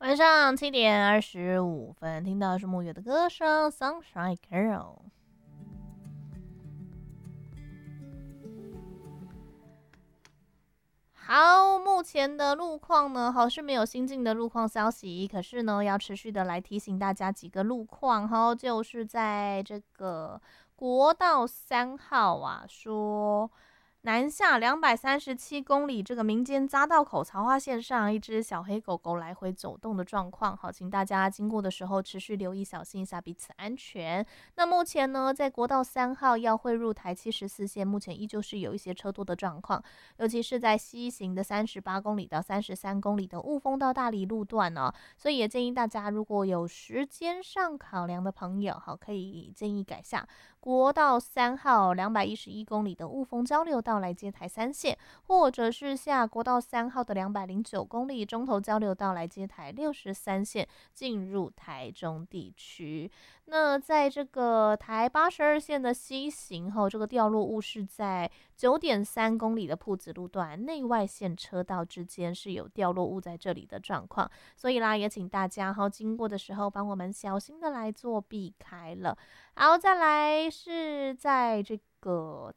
晚上7:25，听到是木月的歌声《Sunshine Girl》。好，目前的路况呢，是没有新进的路况消息，可是呢，要持续的来提醒大家几个路况哈，就是在这个国道3号啊，说南下237公里这个民间匝道口槽化线上，一只小黑狗狗来回走动的状况，好，请大家经过的时候持续留意，小心一下彼此安全。那目前呢，在国道3号要汇入台74线，目前依旧是有一些车多的状况。尤其是在西行的38公里到33公里的雾峰到大理路段呢、所以也建议大家如果有时间上考量的朋友，好，可以建议改下国道3号211公里的雾峰交流道来接台3线，或者是下国道3号的209公里中投交流道来接台63线，进入台中地区。那在这个台82线的西行后，这个掉落物是在9.3公里的朴子路段内外线车道之间是有掉落物在这里的状况，所以啦，也请大家经过的时候帮我们小心的来做避开了。好，再来是在这个